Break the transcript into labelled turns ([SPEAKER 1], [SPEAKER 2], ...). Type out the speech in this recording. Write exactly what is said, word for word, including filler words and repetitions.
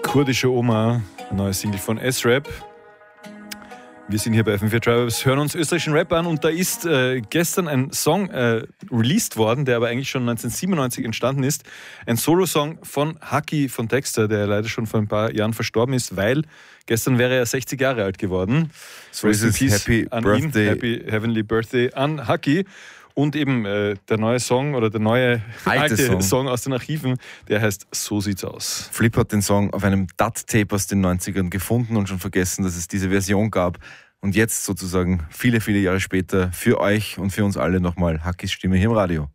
[SPEAKER 1] Kurdische Oma, neue Single von S-Rap. Wir sind hier bei F M vier Drivers, hören uns österreichischen Rap an und da ist äh, gestern ein Song äh, released worden, der aber eigentlich schon neunzehnhundertsiebenundneunzig entstanden ist. Ein Solo-Song von Haki von Dexter, der leider schon vor ein paar Jahren verstorben ist, weil gestern wäre er sechzig Jahre alt geworden.
[SPEAKER 2] So ist es. Happy
[SPEAKER 1] an
[SPEAKER 2] Birthday.
[SPEAKER 1] Ihn. Happy Heavenly Birthday an Haki. Und eben äh, der neue Song oder der neue
[SPEAKER 2] alte,
[SPEAKER 1] alte
[SPEAKER 2] Song.
[SPEAKER 1] Song aus den Archiven, der heißt So sieht's aus.
[SPEAKER 2] Flip hat den Song auf einem D A T-Tape aus den neunzigern gefunden und schon vergessen, dass es diese Version gab. Und jetzt sozusagen viele, viele Jahre später für euch und für uns alle nochmal Hakis Stimme hier im Radio.